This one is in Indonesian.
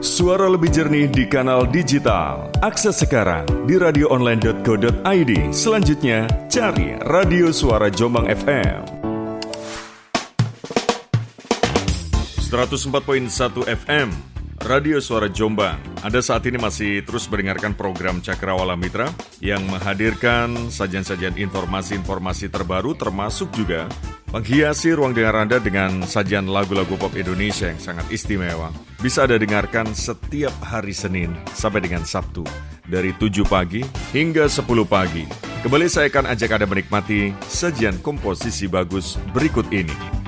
Suara lebih jernih di kanal digital. Akses sekarang di radioonline.co.id. Selanjutnya, cari Radio Suara Jombang FM. 104.1 FM, Radio Suara Jombang. Anda saat ini masih terus mendengarkan program Cakrawala Mitra yang menghadirkan sajian-sajian informasi-informasi terbaru termasuk juga menghiasi ruang dengar Anda dengan sajian lagu-lagu pop Indonesia yang sangat istimewa. Bisa Anda dengarkan setiap hari Senin sampai dengan Sabtu dari 7 pagi hingga 10 pagi. Kembali saya akan ajak Anda menikmati sajian komposisi bagus berikut ini.